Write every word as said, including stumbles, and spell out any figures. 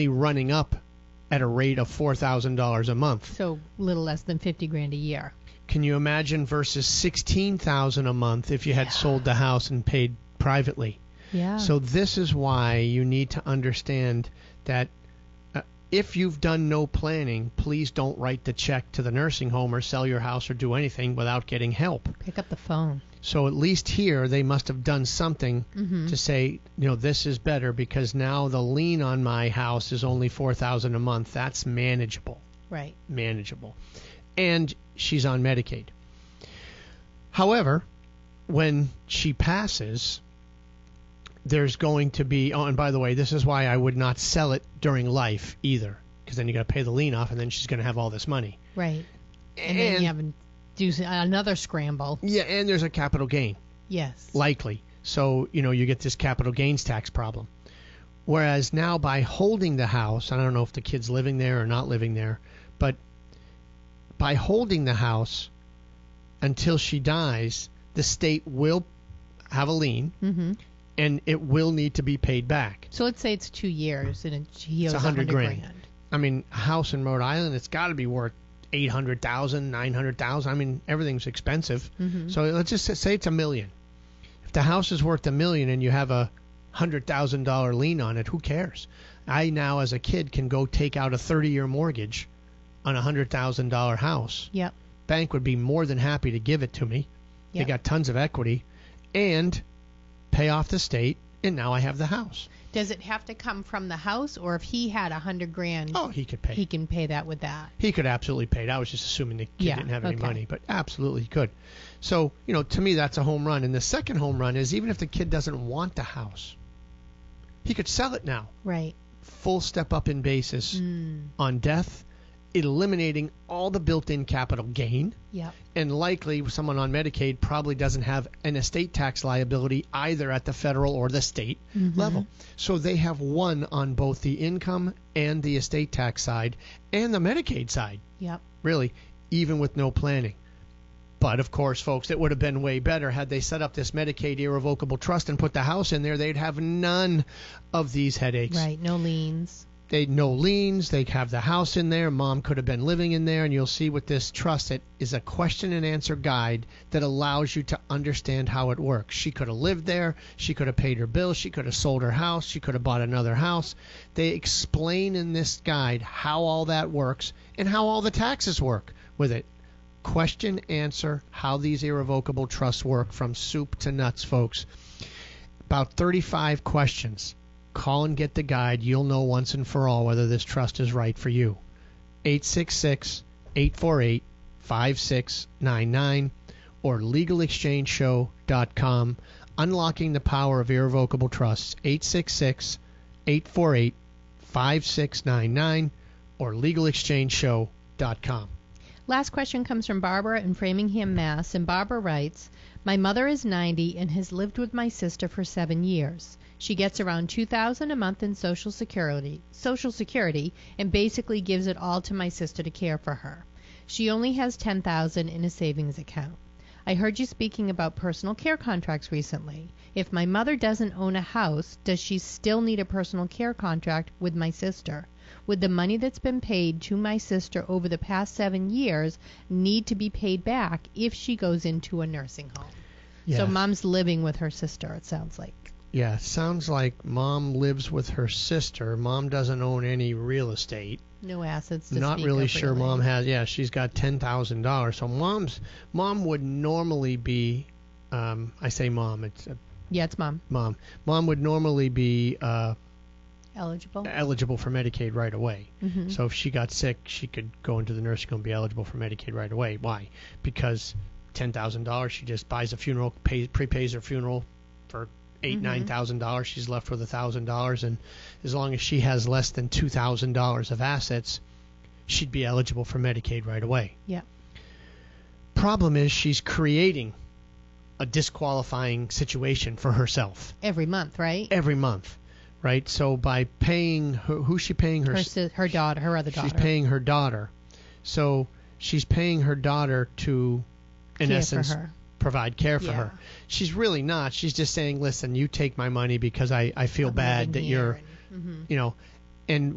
running up at a rate of four thousand dollars a month. So little less than fifty grand a year. Can you imagine versus sixteen thousand dollars a month if you had Yeah. sold the house and paid privately? Yeah. So this is why you need to understand that uh, if you've done no planning, please don't write the check to the nursing home or sell your house or do anything without getting help. Pick up the phone. So at least here they must have done something Mm-hmm. to say, you know, this is better because now the lien on my house is only four thousand dollars a month. That's manageable. Right. Manageable. And she's on Medicaid. However, when she passes, there's going to be, oh, and by the way, this is why I would not sell it during life either, because then you got to pay the lien off, and then she's going to have all this money. Right. And, then you have to do s- another scramble. Yeah, and there's a capital gain, Yes. likely. So, you know, you get this capital gains tax problem. Whereas now by holding the house, I don't know if the kid's living there or not living there, but by holding the house until she dies, the state will have a lien, Mm-hmm. and it will need to be paid back. So let's say it's two years and it, he owes It's a a hundred hundred grand. grand. I mean, a house in Rhode Island, it's got to be worth eight hundred thousand, nine hundred thousand. I mean, everything's expensive. Mm-hmm. So let's just say it's a million. If the house is worth a million and you have a hundred thousand dollar lien on it, who cares? I now, as a kid, can go take out a thirty year mortgage on a hundred thousand dollar house. Yep. Bank would be more than happy to give it to me. Yep. They got tons of equity, and pay off the state, and now I have the house. Does it have to come from the house, or if he had a hundred grand, Oh, he could pay. he can pay that with that? He could absolutely pay it. I was just assuming the kid Yeah, didn't have any okay. money, but absolutely he could. So, you know, to me, that's a home run. And the second home run is even if the kid doesn't want the house, he could sell it now. Right. Full step up in basis Mm. on death, eliminating all the built-in capital gain. Yep. And likely someone on Medicaid probably doesn't have an estate tax liability either at the federal or the state Mhm. level. So they have won on both the income and the estate tax side and the Medicaid side, Yep. really, even with no planning. But, of course, folks, it would have been way better had they set up this Medicaid irrevocable trust and put the house in there. They'd have none of these headaches. Right. No liens. They'd no liens. They'd have the house in there. Mom could have been living in there. And you'll see with this trust, it is a question and answer guide that allows you to understand how it works. She could have lived there. She could have paid her bills. She could have sold her house. She could have bought another house. They explain in this guide how all that works and how all the taxes work with it. Question, answer, how these irrevocable trusts work from soup to nuts, folks. About thirty-five questions. Call and get the guide. You'll know once and for all whether this trust is right for you. eight six six, eight four eight, five six nine nine or legal exchange show dot com. Unlocking the power of irrevocable trusts. eight six six, eight four eight, five six nine nine or legal exchange show dot com. Last question comes from Barbara in Framingham, Mass. And Barbara writes, my mother is ninety and has lived with my sister for seven years. She gets around two thousand dollars a month in Social Security, Social Security and basically gives it all to my sister to care for her. She only has ten thousand dollars in a savings account. I heard you speaking about personal care contracts recently. If my mother doesn't own a house, does she still need a personal care contract with my sister? Would the money that's been paid to my sister over the past seven years need to be paid back if she goes into a nursing home? Yeah. So mom's living with her sister, it sounds like. Yeah, sounds like mom lives with her sister. Mom doesn't own any real estate. No assets to Not speak really of, sure really. mom has. Yeah, she's got ten thousand dollars. So mom's mom would normally be, um, I say mom, it's uh, Yeah, it's mom. mom. Mom would normally be uh, Eligible. eligible for Medicaid right away. Mm-hmm. So if she got sick, she could go into the nursing home and be eligible for Medicaid right away. Why? Because ten thousand dollars, she just buys a funeral, pays, prepays her funeral for eight, Mhm. nine thousand dollars. She's left with a thousand dollars, and as long as she has less than two thousand dollars of assets, she'd be eligible for Medicaid right away. Yeah. Problem is, she's creating a disqualifying situation for herself Every month, right? every month, right? So by paying her, who's she paying her? Her, si- her daughter, her other daughter. She's paying her daughter. So she's paying her daughter to, in Care essence, for her. provide care for Yeah. her. She's really not. She's just saying, listen, you take my money because I, I feel I'm bad living that here you're, and- mhm. you know, and